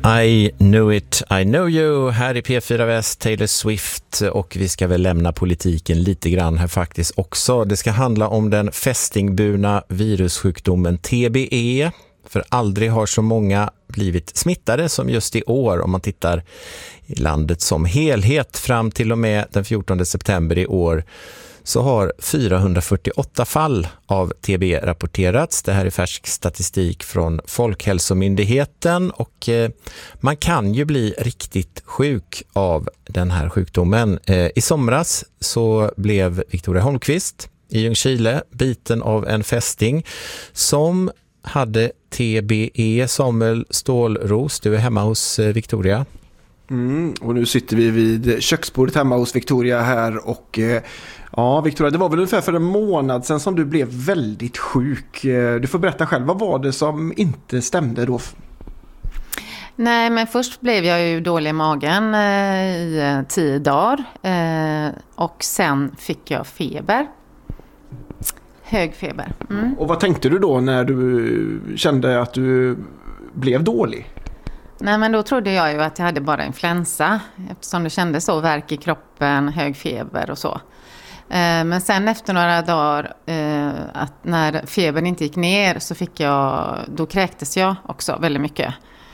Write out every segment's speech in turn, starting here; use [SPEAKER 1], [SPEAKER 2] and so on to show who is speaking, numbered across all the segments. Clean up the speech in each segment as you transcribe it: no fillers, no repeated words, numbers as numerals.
[SPEAKER 1] I knew it, I know you. Här i P4 Väst, Taylor Swift, och vi ska väl lämna politiken lite grann här faktiskt också. Det ska handla om den fästingburna virussjukdomen TBE. För aldrig har så många blivit smittade som just i år om man tittar i landet som helhet. Fram till och med den 14 september i år så har 448 fall av TBE rapporterats. Det här är färsk statistik från Folkhälsomyndigheten, och man kan ju bli riktigt sjuk av den här sjukdomen. I somras så blev Victoria Holmqvist i Ljungskile biten av en fästing som hade TBE. Samuel Stålros, du är hemma hos Victoria.
[SPEAKER 2] Och nu sitter vi vid köksbordet hemma hos Victoria här, och ja, Victoria, det var väl ungefär för en månad sedan som du blev väldigt sjuk. Du får berätta själv, vad var det som inte stämde då?
[SPEAKER 3] Nej, men först blev jag ju dålig i magen i 10 dagar, och sen fick jag feber. Hög feber.
[SPEAKER 2] Och vad tänkte du då när du kände att du blev dålig?
[SPEAKER 3] Nej, men då trodde jag ju att jag hade bara influensa, eftersom det kändes så, värk i kroppen, hög feber och så. Men sen efter några dagar, att när febern inte gick ner, så då kräktes jag också väldigt mycket.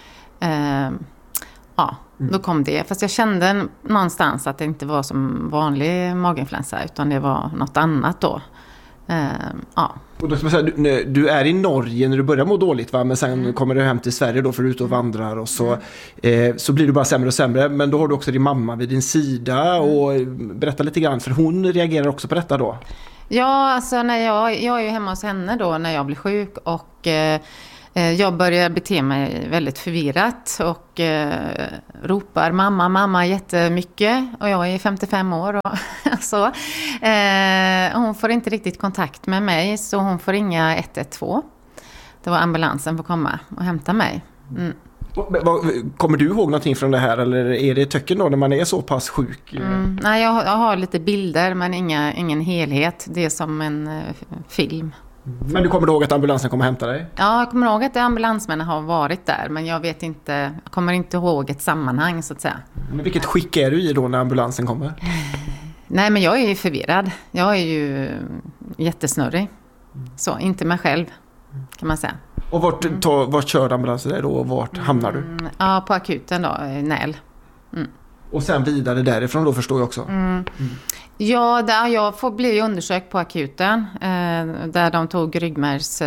[SPEAKER 3] Då kom det. Fast jag kände någonstans att det inte var som vanlig maginfluensa, utan det var något annat då.
[SPEAKER 2] Och då ska man säga, du är i Norge när du börjar må dåligt, va? Men sen kommer du hem till Sverige då, för du är ute och vandrar, och så blir du bara sämre och sämre. Men då har du också din mamma vid din sida, och berätta lite grann, för hon reagerar också på detta då.
[SPEAKER 3] Ja, alltså när jag är ju hemma hos henne då när jag blir sjuk, och jag börjar bete mig väldigt förvirrat och ropar mamma jättemycket, och jag är 55 år och så. Hon får inte riktigt kontakt med mig, så hon får ringa 112. Det var ambulansen får komma och hämta mig.
[SPEAKER 2] Kommer du ihåg någonting från det här, eller är det töcken då när man är så pass sjuk?
[SPEAKER 3] Nej, jag har lite bilder, men ingen helhet. Det är som en film.
[SPEAKER 2] Men du kommer ihåg att ambulansen kommer hämta dig?
[SPEAKER 3] Ja, jag kommer ihåg att ambulansmännen har varit där, men jag kommer inte ihåg ett sammanhang så att säga.
[SPEAKER 2] Men vilket skick är du i då när ambulansen kommer?
[SPEAKER 3] Nej, men jag är ju förvirrad. Jag är ju jättesnurrig. Så, inte mig själv kan man säga.
[SPEAKER 2] Och vart kör ambulansen dig då, och vart hamnar du?
[SPEAKER 3] Ja, på akuten då, Näl.
[SPEAKER 2] Och sen vidare därifrån då, förstår jag också.
[SPEAKER 3] Ja, jag bli undersökt på akuten där de tog ryggmärgs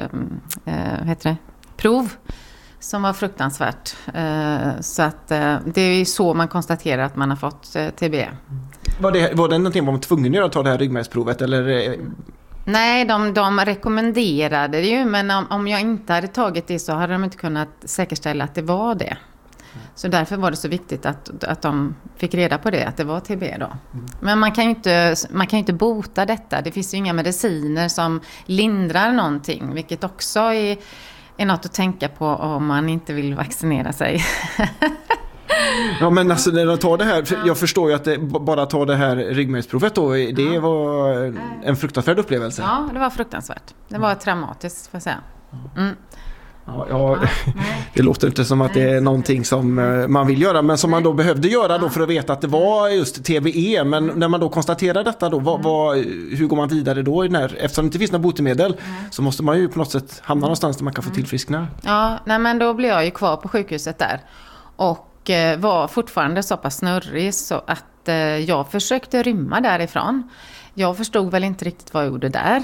[SPEAKER 3] prov som var fruktansvärt. Så att det är så man konstaterar att man har fått TBE.
[SPEAKER 2] Var det någonting man var tvungen att göra, att ta det här ryggmärgsprovet, eller?
[SPEAKER 3] Nej, de rekommenderade det ju, men om jag inte hade tagit det så hade de inte kunnat säkerställa att det var det. Så därför var det så viktigt att de fick reda på det, att det var TB då. Men man kan ju inte bota detta. Det finns ju inga mediciner som lindrar någonting, vilket också är något att tänka på om man inte vill vaccinera sig.
[SPEAKER 2] Ja, men alltså när de tar det här, jag förstår ju att bara ta det här ryggmärgsprovet då, det var en fruktansvärd upplevelse.
[SPEAKER 3] Ja, det var fruktansvärt. Det var traumatiskt, får jag säga.
[SPEAKER 2] Det låter inte som att det är någonting som man vill göra, men som man då behövde göra då för att veta att det var just TBE. Men när man då konstaterar detta då, hur går man vidare då? Eftersom det inte finns några botemedel så måste man ju på något sätt hamna någonstans där man kan få tillfriskna.
[SPEAKER 3] Ja, nej, men då blev jag ju kvar på sjukhuset där och var fortfarande så pass snurrig så att jag försökte rymma därifrån. Jag förstod väl inte riktigt vad jag gjorde där.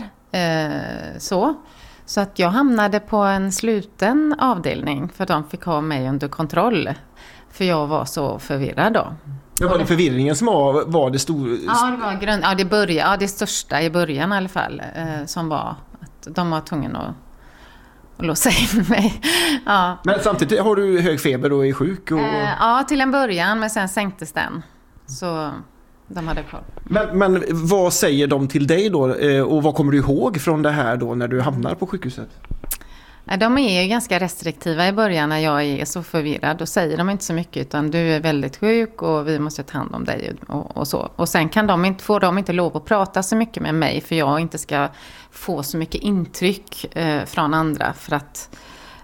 [SPEAKER 3] Så att jag hamnade på en sluten avdelning för att de fick ha mig under kontroll. För jag var så förvirrad då.
[SPEAKER 2] Ja, var det förvirringen som var det stora?
[SPEAKER 3] Ja, det började, det största i början i alla fall. Som var att de var tvungna att låsa in mig. Ja.
[SPEAKER 2] Men samtidigt har du hög feber och är sjuk?
[SPEAKER 3] Ja, till en början, men sen sänktes den. Så de hade kvar.
[SPEAKER 2] Men vad säger de till dig då? Och vad kommer du ihåg från det här då när du hamnar på sjukhuset?
[SPEAKER 3] De är ju ganska restriktiva i början när jag är så förvirrad. Då säger de inte så mycket utan du är väldigt sjuk och vi måste ta hand om dig och så. Och sen får de inte lov att prata så mycket med mig för jag inte ska få så mycket intryck från andra. För att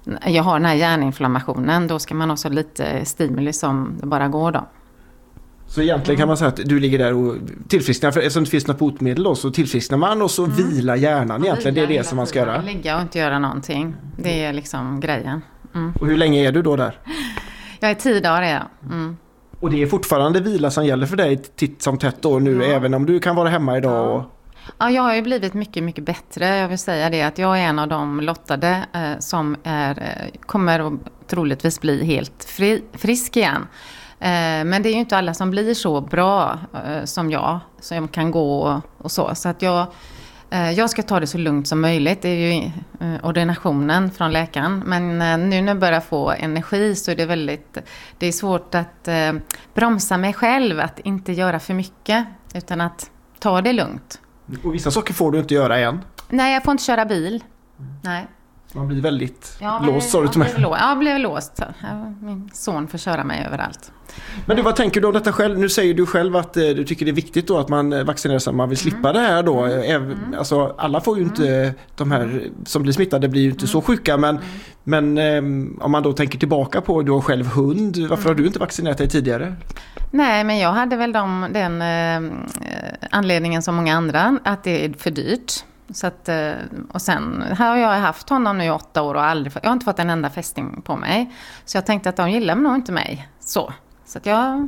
[SPEAKER 3] jag har den här hjärninflammationen, då ska man också ha lite stimuli som det bara går då.
[SPEAKER 2] Så egentligen kan man säga att du ligger där och tillfrisknar, för eftersom det finns något botemedel då, så tillfrisknar man och så vilar hjärnan egentligen, det är det som man ska göra.
[SPEAKER 3] Ligga och inte göra någonting, det är liksom grejen.
[SPEAKER 2] Och hur länge är du då där?
[SPEAKER 3] Jag är 10 dagar, ja.
[SPEAKER 2] Och det är fortfarande vila som gäller för dig titt som tätt då nu, även om du kan vara hemma idag? Och...
[SPEAKER 3] Ja, jag har ju blivit mycket, mycket bättre. Jag vill säga det att jag är en av de lottade som kommer att troligtvis bli helt frisk igen. Men det är ju inte alla som blir så bra som jag kan gå och så. Så att jag ska ta det så lugnt som möjligt. Det är ju ordinationen från läkaren. Men nu när jag börjar få energi så är det är svårt att bromsa mig själv. Att inte göra för mycket utan att ta det lugnt.
[SPEAKER 2] Och vissa saker får du inte göra än?
[SPEAKER 3] Nej, jag får inte köra bil. Nej.
[SPEAKER 2] Man blir väldigt låst, sa du till mig.
[SPEAKER 3] Jag blev låst. Min son får köra mig överallt.
[SPEAKER 2] Men du, vad tänker du om detta själv? Nu säger du själv att du tycker det är viktigt då att man vaccinerar sig, man vill slippa det här då. Alltså, alla får ju inte, de här som blir smittade blir ju inte så sjuka, men om man då tänker tillbaka på, du har själv hund, varför har du inte vaccinerat dig tidigare?
[SPEAKER 3] Nej, men jag hade väl den anledningen som många andra, att det är för dyrt. Så att, och sen har jag haft honom nu i 8 år och jag har inte fått en enda fästing på mig. Så jag tänkte att de gillar nog inte mig så att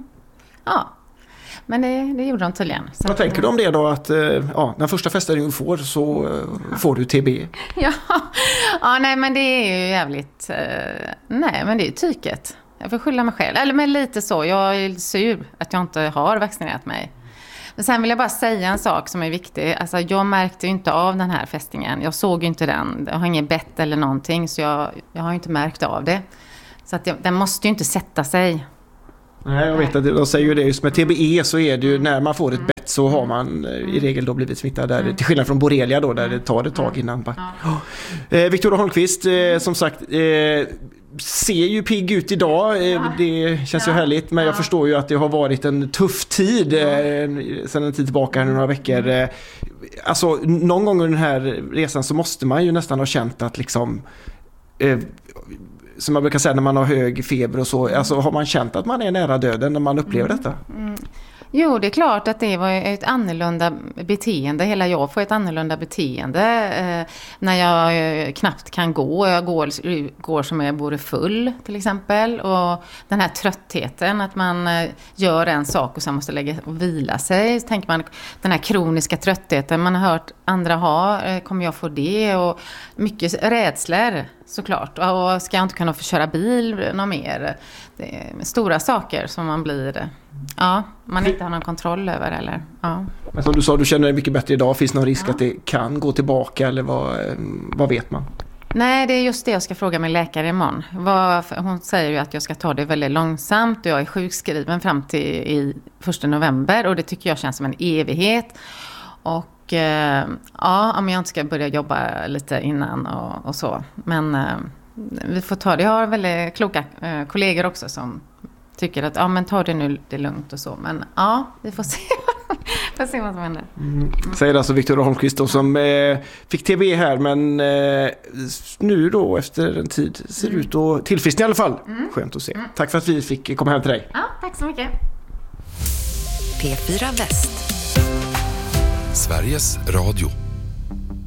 [SPEAKER 3] men det gjorde de tydligen. Så
[SPEAKER 2] vad tänker du om det då, att den första fästingen du får så får du TB?
[SPEAKER 3] Nej, men det är ju jävligt, nej men det är ju tyket. Jag får skylla mig själv, eller men lite så, jag är sur att jag inte har vaccinerat mig. Men sen vill jag bara säga en sak som är viktig. Alltså, jag märkte ju inte av den här fästingen. Jag såg ju inte den. Jag har inget bett eller någonting. Så jag har ju inte märkt av det. Så att den måste ju inte sätta sig.
[SPEAKER 2] Nej, jag vet att de säger ju det. Just med TBE så är det ju, när man får ett bett så har man i regel då blivit smittad där. Till skillnad från borrelia då, där det tar ett tag innan. Victoria Holmqvist, som sagt, ser ju pigg ut idag. Det känns ju härligt, men jag förstår ju att det har varit en tuff tid sedan en tid tillbaka, några veckor. Alltså, någon gång under den här resan så måste man ju nästan ha känt att liksom, som man brukar säga när man har hög feber och så, alltså har man känt att man är nära döden när man upplever detta?
[SPEAKER 3] Jo, det är klart att det var ett annorlunda beteende. Hela jag får ett annorlunda beteende när jag knappt kan gå. Jag går som jag vore full till exempel. Och den här tröttheten, att man gör en sak och sen måste lägga och vila sig. Så tänker man, den här kroniska tröttheten man har hört andra ha, kommer jag få det? Och mycket rädslor såklart. Och ska jag inte kunna få köra bil någon mer? Det är stora saker som man blir... man inte har någon kontroll över eller.
[SPEAKER 2] Men som du sa, du känner dig mycket bättre idag. Finns det någon risk att det kan gå tillbaka eller vad vet man?
[SPEAKER 3] Nej, det är just det jag ska fråga min läkare imorgon. Hon säger ju att jag ska ta det väldigt långsamt och jag är sjukskriven fram till 1 november och det tycker jag känns som en evighet. Och om jag inte ska börja jobba lite innan och så. Men vi får ta det. Jag har väldigt kloka kollegor också som tycker att men ta det nu, det är lugnt och så. Men vi får se. Får se vad som händer.
[SPEAKER 2] Säger alltså Victoria Holmqvist då, som fick TB här, men nu då efter en tid ser ut att tillfriskna i alla fall. Skönt att se. Tack för att vi fick komma hem till dig.
[SPEAKER 3] Ja, tack så mycket.
[SPEAKER 4] P4 Väst. Sveriges Radio.